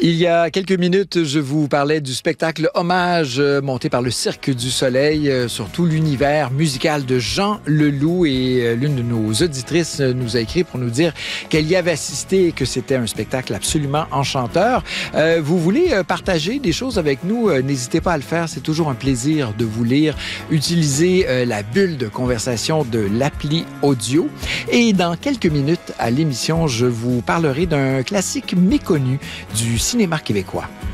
Il y a quelques minutes, je vous parlais du spectacle Hommage monté par le Cirque du Soleil sur tout l'univers musical de Jean Leloup. Et l'une de nos auditrices nous a écrit pour nous dire qu'elle y avait assisté et que c'était un spectacle absolument enchanteur. Vous voulez partager des choses avec nous? N'hésitez pas à le faire. C'est toujours un plaisir de vous lire. Utilisez la bulle de conversation de l'appli audio. Et dans quelques minutes à l'émission, je vous parlerai d'un classique méconnu du cinéma québécois.